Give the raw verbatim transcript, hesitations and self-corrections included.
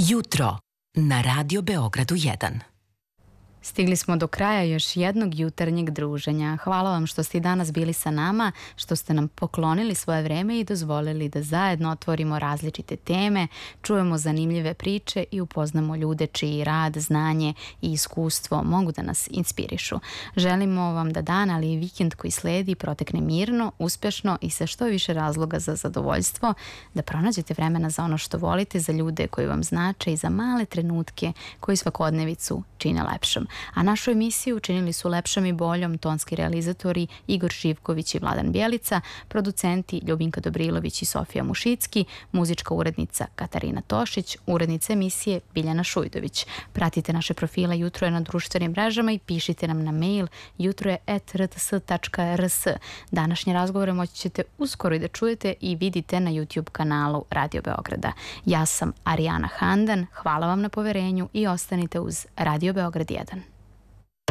Jutro na Radio Beogradu jedan. Stigli smo do kraja još jednog jutarnjeg druženja. Hvala vam što ste i danas bili sa nama, što ste nam poklonili svoje vreme i dozvolili da zajedno otvorimo različite teme, čujemo zanimljive priče i upoznamo ljude čiji rad, znanje i iskustvo mogu da nas inspirišu. Želimo vam da dan, ali i vikend koji sledi protekne mirno, uspešno i sa što više razloga za zadovoljstvo, da pronađete vremena za ono što volite, za ljude koji vam znače i za male trenutke koji svakodnevicu čine lepšom. A našu emisiju učinili su lepšom i boljom tonski realizatori Igor Živković i Vladan Bjelica, producenti Ljubinka Dobrilović i Sofija Mušicki, muzička urednica Katarina Tošić, urednica emisije Biljana Šujdović. Pratite naše profile Jutro je na društvenim mrežama i pišite nam na mail jutroje at r t s tačka r s. Današnje razgovore moći ćete uskoro i da čujete i vidite na YouTube kanalu Radio Beograda. Ja sam Arijana Handan, hvala vam na poverenju i ostanite uz Radio Beograd jedan.